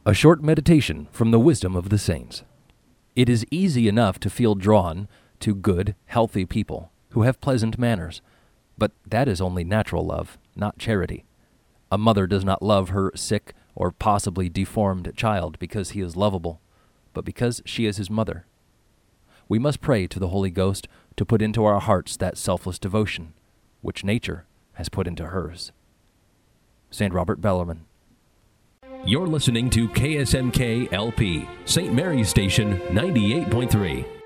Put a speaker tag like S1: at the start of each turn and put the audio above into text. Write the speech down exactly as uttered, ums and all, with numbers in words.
S1: A short meditation from the wisdom of the saints. It is easy enough to feel drawn to good, healthy people who have pleasant manners, but that is only natural love, not charity. A mother does not love her sick or possibly deformed child because he is lovable, but because she is his mother. We must pray to the Holy Ghost to put into our hearts that selfless devotion, which nature has put into hers. Saint Robert Bellarmine.
S2: You're listening to K S M K L P, Saint Mary's Station ninety-eight point three.